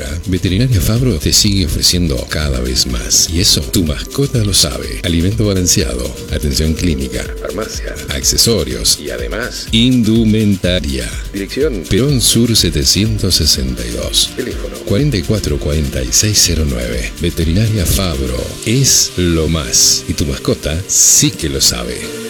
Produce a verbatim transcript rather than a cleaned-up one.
Veterinaria Fabro te sigue ofreciendo cada vez más. Y eso, tu mascota lo sabe. Alimento balanceado, atención clínica, farmacia, accesorios y además, indumentaria. Dirección Perón Sur setecientos sesenta y dos. Teléfono cuatro cuatro cuatro seis cero nueve. Veterinaria Fabro es lo más. Y tu mascota sí que lo sabe.